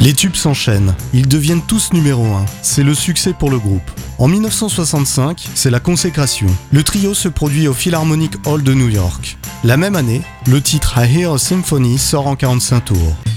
Les tubes s'enchaînent, ils deviennent tous numéro 1. C'est le succès pour le groupe. En 1965, c'est la consécration. Le trio se produit au Philharmonic Hall de New York. La même année, le titre I Hear a Symphony sort en 45 tours.